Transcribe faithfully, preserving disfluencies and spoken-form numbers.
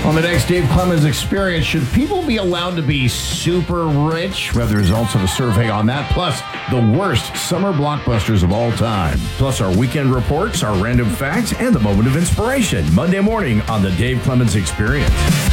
On the next Dave Clemens Experience, should people be allowed to be super rich? We have the results of a survey on that, plus the worst summer blockbusters of all time. Plus our weekend reports, our random facts, and the moment of inspiration. Monday morning on the Dave Clemens Experience.